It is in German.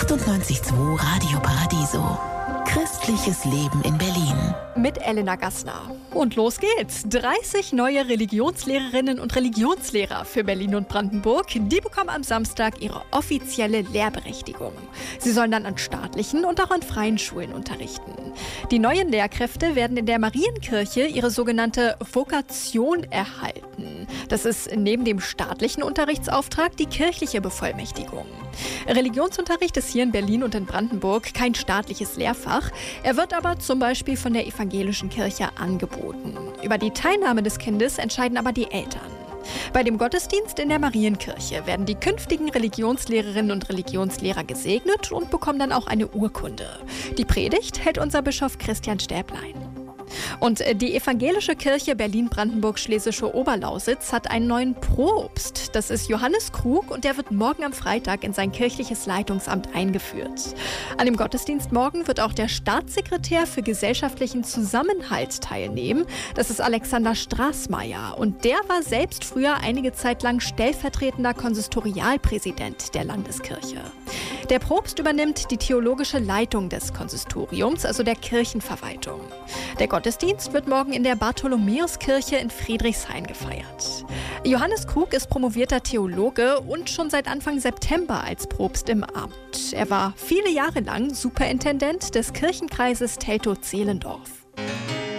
98.2 Radio Paradiso. Christliches Leben in Berlin. Mit Elena Gassner. Und los geht's. 30 neue Religionslehrerinnen und Religionslehrer für Berlin und Brandenburg. Die bekommen am Samstag ihre offizielle Lehrberechtigung. Sie sollen dann an staatlichen und auch an freien Schulen unterrichten. Die neuen Lehrkräfte werden in der Marienkirche ihre sogenannte Vokation erhalten. Das ist neben dem staatlichen Unterrichtsauftrag die kirchliche Bevollmächtigung. Religionsunterricht ist hier in Berlin und in Brandenburg kein staatliches Lehrfach. Er wird aber zum Beispiel von der evangelischen Kirche angeboten. Über die Teilnahme des Kindes entscheiden aber die Eltern. Bei dem Gottesdienst in der Marienkirche werden die künftigen Religionslehrerinnen und Religionslehrer gesegnet und bekommen dann auch eine Urkunde. Die Predigt hält unser Bischof Christian Stäblein. Und die evangelische Kirche Berlin-Brandenburg-Schlesische Oberlausitz hat einen neuen Propst. Das ist Johannes Krug und der wird morgen am Freitag in sein kirchliches Leitungsamt eingeführt. An dem Gottesdienst morgen wird auch der Staatssekretär für gesellschaftlichen Zusammenhalt teilnehmen. Das ist Alexander Straßmeier und der war selbst früher einige Zeit lang stellvertretender Konsistorialpräsident der Landeskirche. Der Propst übernimmt die theologische Leitung des Konsistoriums, also der Kirchenverwaltung. Der Gottesdienst wird morgen in der Bartholomäuskirche in Friedrichshain gefeiert. Johannes Krug ist promovierter Theologe und schon seit Anfang September als Propst im Amt. Er war viele Jahre lang Superintendent des Kirchenkreises Teltow-Zehlendorf.